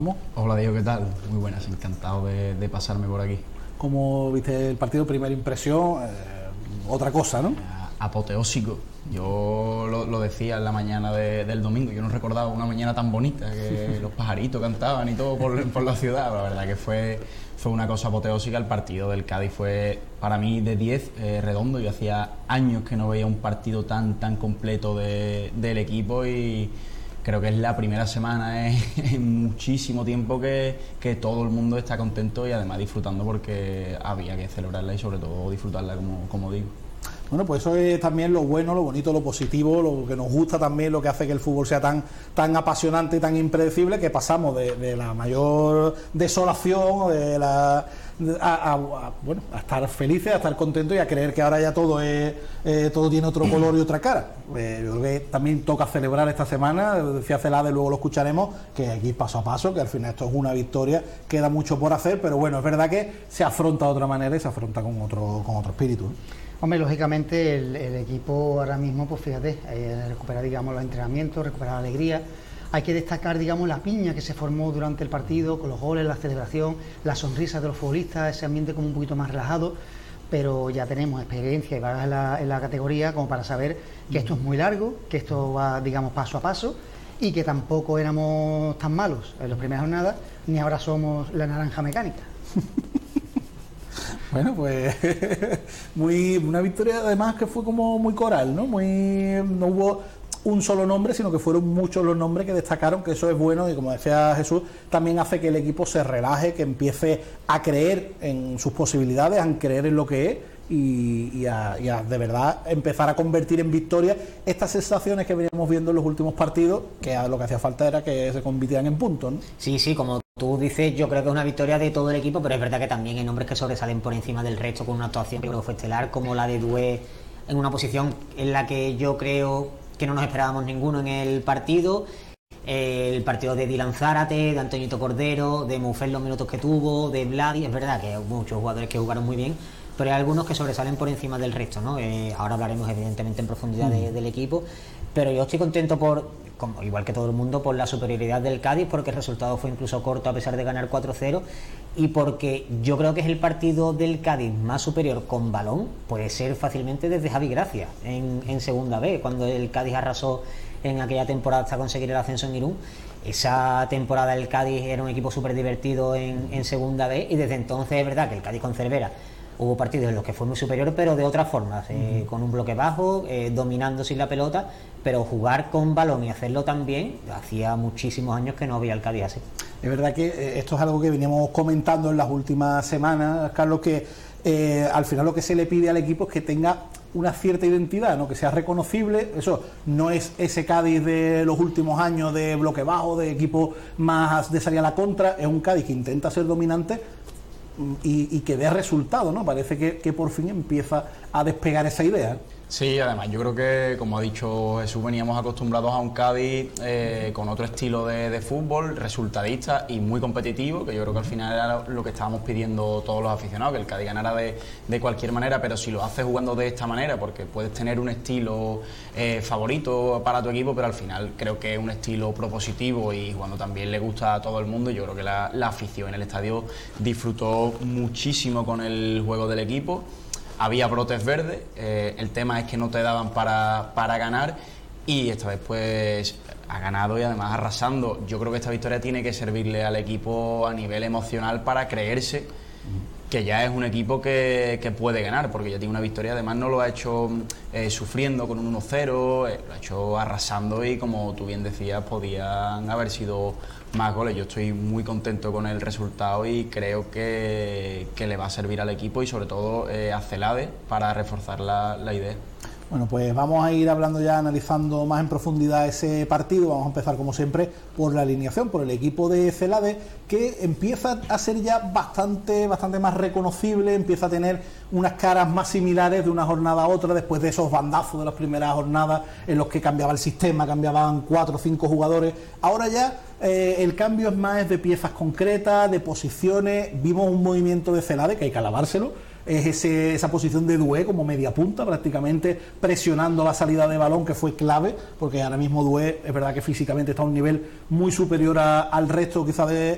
Hola Diego, ¿qué tal? Muy buenas, encantado de pasarme por aquí. ¿Cómo viste el partido? Primera impresión, otra cosa, ¿no? Apoteósico. Yo lo decía en la mañana del domingo, yo no recordaba una mañana tan bonita, que los pajaritos cantaban y todo por la ciudad. La verdad que fue una cosa apoteósica. El partido del Cádiz fue para mí de 10, redondo. Yo hacía años que no veía un partido tan completo del equipo y creo que es la primera semana en muchísimo tiempo que todo el mundo está contento y además disfrutando, porque había que celebrarla y sobre todo disfrutarla, como digo. Bueno, pues eso es también lo bueno, lo bonito, lo positivo, lo que nos gusta también, lo que hace que el fútbol sea tan apasionante y tan impredecible, que pasamos de la mayor desolación, a estar felices, a estar contentos y a creer que ahora ya todo tiene otro color y otra cara. Yo creo que también toca celebrar esta semana, decía Celade, luego lo escucharemos, que aquí paso a paso, que al final esto es una victoria, queda mucho por hacer, pero bueno, es verdad que se afronta de otra manera y se afronta con otro espíritu, ¿no? Hombre, lógicamente el equipo ahora mismo, pues fíjate, recuperar, digamos, los entrenamientos, recuperar la alegría. Hay que destacar, digamos, la piña que se formó durante el partido, con los goles, la celebración, las sonrisas de los futbolistas, ese ambiente como un poquito más relajado, pero ya tenemos experiencia y varias en la categoría como para saber que esto es muy largo, que esto va, digamos, paso a paso, y que tampoco éramos tan malos en las primeras jornadas, ni ahora somos la naranja mecánica. Bueno, pues una victoria además que fue como muy coral, ¿no? No hubo un solo nombre, sino que fueron muchos los nombres que destacaron, que eso es bueno y, como decía Jesús, también hace que el equipo se relaje, que empiece a creer en sus posibilidades, a creer en lo que es y a de verdad empezar a convertir en victoria estas sensaciones que veníamos viendo en los últimos partidos, que lo que hacía falta era que se convirtieran en puntos, ¿no? Sí, como tú dices, yo creo que es una victoria de todo el equipo, pero es verdad que también hay nombres que sobresalen por encima del resto con una actuación que creo que fue estelar, como la de Doué, en una posición en la que yo creo que no nos esperábamos ninguno en el partido. El partido de Dylan Zárate, de Antoñito Cordero, de Moufel, los minutos que tuvo, de Vladi. Es verdad que hay muchos jugadores que jugaron muy bien, pero hay algunos que sobresalen por encima del resto, ¿no? Ahora hablaremos evidentemente en profundidad del equipo, pero yo estoy contento igual que todo el mundo, por la superioridad del Cádiz, porque el resultado fue incluso corto a pesar de ganar 4-0, y porque yo creo que es el partido del Cádiz más superior con balón, puede ser fácilmente desde Javi Gracia en segunda B, cuando el Cádiz arrasó en aquella temporada hasta conseguir el ascenso en Irún. Esa temporada el Cádiz era un equipo súper divertido en segunda B, y desde entonces es verdad que el Cádiz con Cervera hubo partidos en los que fue muy superior, pero de otras formas, con un bloque bajo, dominando sin la pelota, pero jugar con balón y hacerlo tan bien, hacía muchísimos años que no había el Cádiz así. Es verdad que esto es algo que veníamos comentando en las últimas semanas, Carlos, que al final lo que se le pide al equipo es que tenga una cierta identidad, ¿no? Que sea reconocible. Eso no es ese Cádiz de los últimos años de bloque bajo, de equipo más de salir a la contra, es un Cádiz que intenta ser dominante y que dé resultado, ¿no? Parece que por fin empieza a despegar esa idea. Sí, además yo creo que, como ha dicho Jesús, veníamos acostumbrados a un Cádiz con otro estilo de fútbol, resultadista y muy competitivo, que yo creo que al final era lo que estábamos pidiendo todos los aficionados, que el Cádiz ganara de cualquier manera, pero si lo haces jugando de esta manera, porque puedes tener un estilo favorito para tu equipo, pero al final creo que es un estilo propositivo y cuando también le gusta a todo el mundo. Yo creo que la afición en el estadio disfrutó muchísimo con el juego del equipo. Había brotes verdes, el tema es que no te daban para ganar, y esta vez pues ha ganado y además arrasando. Yo creo que esta victoria tiene que servirle al equipo a nivel emocional para creerse que ya es un equipo que puede ganar, porque ya tiene una victoria. Además no lo ha hecho sufriendo con un 1-0, lo ha hecho arrasando, y como tú bien decías, podían haber sido más goles. Yo estoy muy contento con el resultado y creo que le va a servir al equipo y sobre todo a Celade para reforzar la idea. Bueno, pues vamos a ir hablando ya, analizando más en profundidad ese partido. Vamos a empezar, como siempre, por la alineación, por el equipo de Celade, que empieza a ser ya bastante más reconocible, empieza a tener unas caras más similares de una jornada a otra, después de esos bandazos de las primeras jornadas en los que cambiaba el sistema, cambiaban 4 o 5 jugadores. Ahora ya el cambio es más de piezas concretas, de posiciones. Vimos un movimiento de Celade que hay que alabárselo. Es esa posición de Doué como media punta, prácticamente presionando la salida de balón, que fue clave, porque ahora mismo Doué es verdad que físicamente está a un nivel muy superior al resto quizá de